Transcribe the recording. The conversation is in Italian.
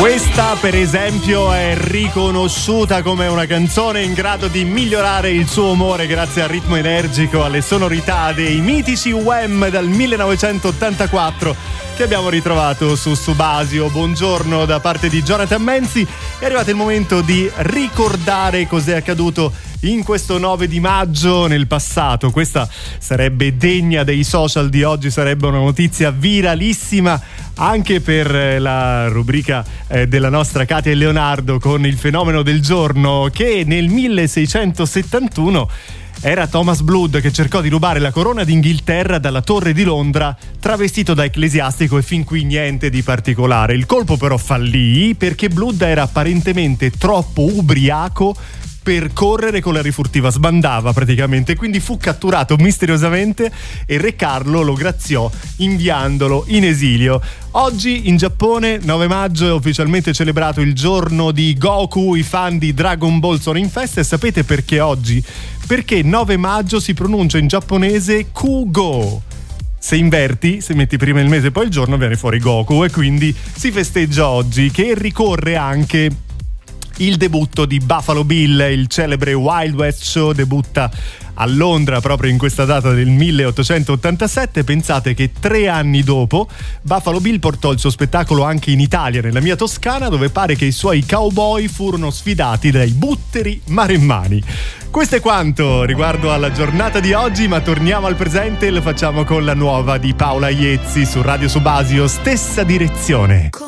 Questa per esempio è riconosciuta come una canzone in grado di migliorare il suo umore grazie al ritmo energico, alle sonorità dei mitici Wham dal 1984 che abbiamo ritrovato su Subasio. Buongiorno da parte di Jonathan Menzi. È arrivato il momento di ricordare cos'è accaduto in questo 9 di maggio nel passato. Questa sarebbe degna dei social di oggi, sarebbe una notizia viralissima anche per la rubrica della nostra Katia e Leonardo con il fenomeno del giorno, che nel 1671 era Thomas Blood che cercò di rubare la corona d'Inghilterra dalla torre di Londra travestito da ecclesiastico, e fin qui niente di particolare. Il colpo però fallì perché Blood era apparentemente troppo ubriaco per correre con la rifurtiva, sbandava praticamente, quindi fu catturato misteriosamente e Re Carlo lo graziò inviandolo in esilio. Oggi in Giappone 9 maggio è ufficialmente celebrato il giorno di Goku, i fan di Dragon Ball sono in festa. E sapete perché oggi? Perché 9 maggio si pronuncia in giapponese Kugo. Se inverti, se metti prima il mese e poi il giorno, viene fuori Goku, e quindi si festeggia oggi, che ricorre anche il debutto di Buffalo Bill. Il celebre Wild West Show debutta a Londra proprio in questa data del 1887. Pensate che 3 anni dopo Buffalo Bill portò il suo spettacolo anche in Italia, nella mia Toscana, dove pare che i suoi cowboy furono sfidati dai butteri maremmani. Questo è quanto riguardo alla giornata di oggi, ma torniamo al presente e lo facciamo con la nuova di Paola Iezzi su Radio Subasio, stessa direzione.